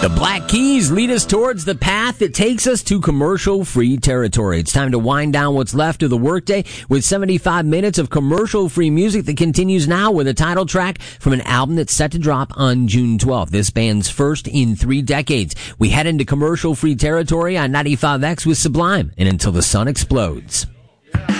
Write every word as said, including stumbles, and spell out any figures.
The Black Keys lead us towards the path that takes us to commercial-free territory. It's time to wind down what's left of the workday with seventy-five minutes of commercial-free music that continues now with a title track from an album that's set to drop on June twelfth. This band's first in three decades. We head into commercial-free territory on ninety-five X with Sublime and Until the Sun Explodes.